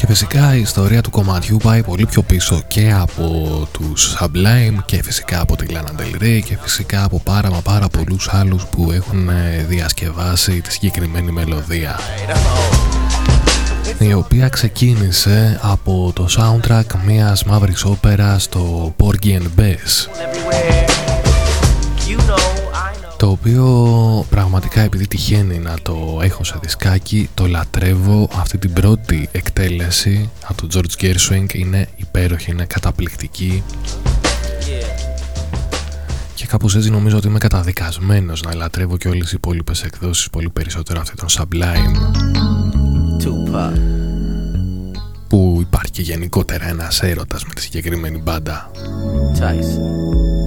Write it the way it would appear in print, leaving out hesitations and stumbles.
Φυσικά η ιστορία του κομματιού πάει πολύ πιο πίσω και από τους Sublime και φυσικά από τη Lana Del Rey και φυσικά από πάρα πολλούς άλλους που έχουν διασκευάσει τη συγκεκριμένη μελωδία, η οποία ξεκίνησε από το soundtrack μιας μαύρης όπερας, το Porgy and Bess, το οποίο πραγματικά, επειδή τυχαίνει να το έχω σε δισκάκι, το λατρεύω. Αυτή την πρώτη εκτέλεση από τον George Gershwin είναι υπέροχη, είναι καταπληκτική και κάπως έτσι νομίζω ότι είμαι καταδικασμένος να λατρεύω και όλες οι υπόλοιπες εκδόσεις πολύ περισσότερο αυτή των Sublime, που υπάρχει και γενικότερα ένας έρωτας με τη συγκεκριμένη μπάντα.